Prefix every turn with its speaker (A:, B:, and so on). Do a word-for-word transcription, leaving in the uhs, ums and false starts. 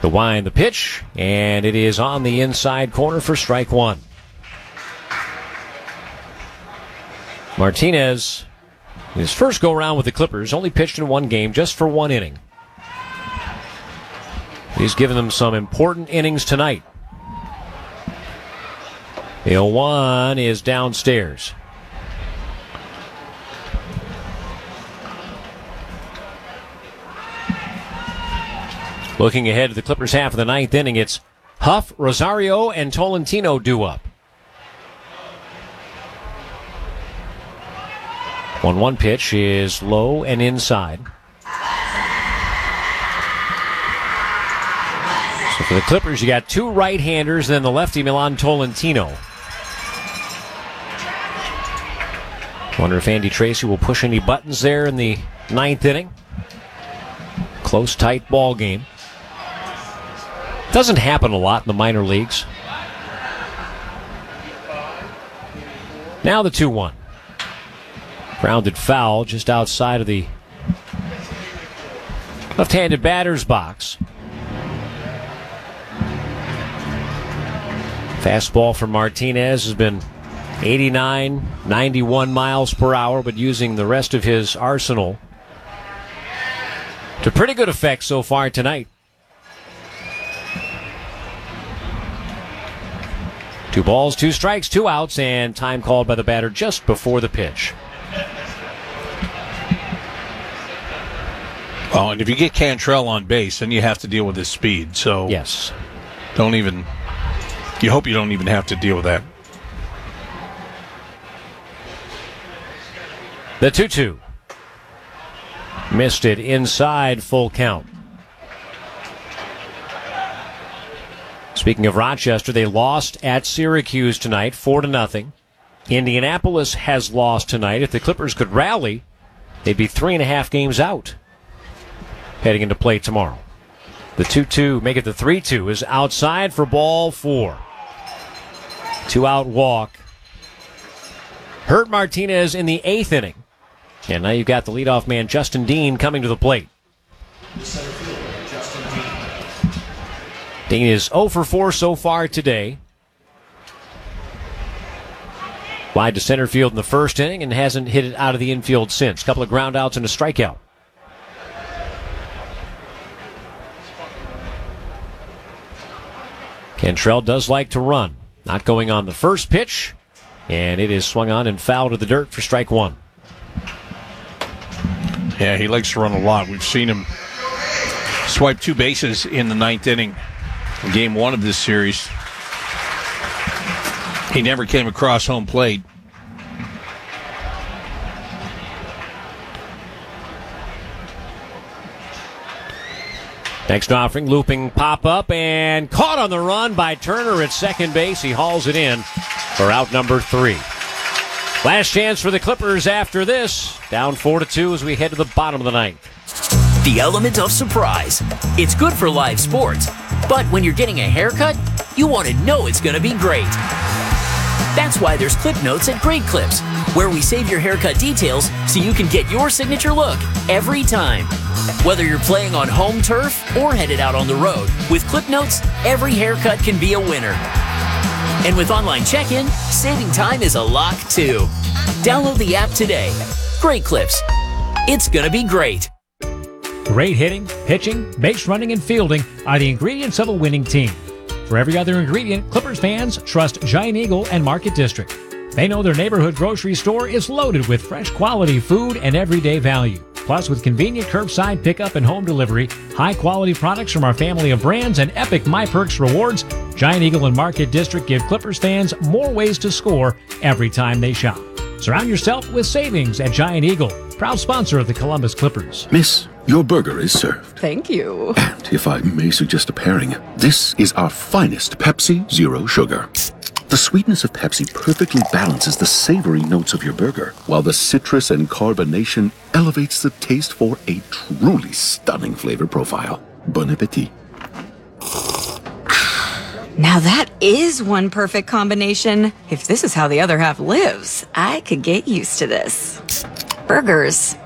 A: The wind, the pitch, and it is on the inside corner for strike one. Martinez, his first go-around with the Clippers, only pitched in one game, just for one inning. He's given them some important innings tonight. The oh one is downstairs. Looking ahead to the Clippers' half of the ninth inning, it's Huff, Rosario, and Tolentino due up. one one pitch is low and inside. So for the Clippers, you got two right-handers, then the lefty Milan Tolentino. Wonder if Andy Tracy will push any buttons there in the ninth inning. Close, tight ball game. Doesn't happen a lot in the minor leagues. Now the two one. Grounded foul just outside of the left-handed batter's box. Fastball from Martinez has been eighty-nine, ninety-one miles per hour, but using the rest of his arsenal to pretty good effect so far tonight. Two balls, two strikes, two outs, and time called by the batter just before the pitch.
B: Oh, and if you get Cantrell on base, then you have to deal with his speed. So
A: yes,
B: don't even. You hope you don't even have to deal with that.
A: The two two. Missed it inside, full count. Speaking of Rochester, they lost at Syracuse tonight, four to nothing. Indianapolis has lost tonight. If the Clippers could rally, they'd be three and a half games out heading into play tomorrow. The two two, make it the three two, is outside for ball four. Two-out walk. Hurt Martinez in the eighth inning. And now you've got the leadoff man, Justin Dean, coming to the plate. Dean is oh for four so far today. Wide to center field in the first inning and hasn't hit it out of the infield since. A couple of ground outs and a strikeout. Cantrell does like to run. Not going on the first pitch. And it is swung on and fouled to the dirt for strike one.
B: Yeah, he likes to run a lot. We've seen him swipe two bases in the ninth inning. In game one of this series, he never came across home plate.
A: Next offering, looping pop-up, and caught on the run by Turner at second base. He hauls it in for out number three. Last chance for the Clippers after this. Down four to two as we head to the bottom of the ninth.
C: The element of surprise. It's good for live sports. But when you're getting a haircut, you want to know it's going to be great. That's why there's Clip Notes at Great Clips, where we save your haircut details so you can get your signature look every time. Whether you're playing on home turf or headed out on the road, with Clip Notes, every haircut can be a winner. And with online check-in, saving time is a lock too. Download the app today. Great Clips. It's going to be great.
D: Great hitting, pitching, base running, and fielding are the ingredients of a winning team. For every other ingredient, Clippers fans trust Giant Eagle and Market District. They know their neighborhood grocery store is loaded with fresh quality food and everyday value. Plus, with convenient curbside pickup and home delivery, high-quality products from our family of brands, and epic MyPerks rewards, Giant Eagle and Market District give Clippers fans more ways to score every time they shop. Surround yourself with savings at Giant Eagle, proud sponsor of the Columbus Clippers.
E: Miss, your burger is served.
F: Thank you.
E: And if I may suggest a pairing, this is our finest Pepsi Zero Sugar. The sweetness of Pepsi perfectly balances the savory notes of your burger, while the citrus and carbonation elevates the taste for a truly stunning flavor profile. Bon appetit.
F: Now that is one perfect combination. If this is how the other half lives, I could get used to this. Burgers.